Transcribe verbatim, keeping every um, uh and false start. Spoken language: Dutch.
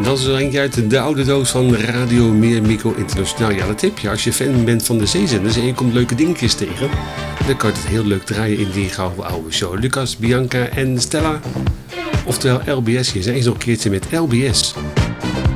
Dat is er eentje uit de oude doos van Radio Miramico Internationaal. Ja, dat heb je. Als je fan bent van de zeezenders en je komt leuke dingetjes tegen, dan kan je het heel leuk draaien in die gouden oude show. Lucas, Bianca en Stella, oftewel L B S. Hier zijn ze nog een keertje met L B S.